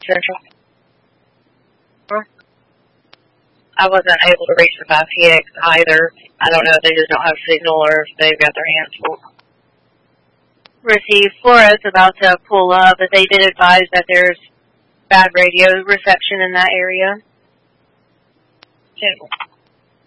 Central. I wasn't able to reach the 5PX either. I don't know if they just don't have signal or if they've got their hands full. Received. Flores about to pull up, but they did advise that there's bad radio reception in that area. Okay.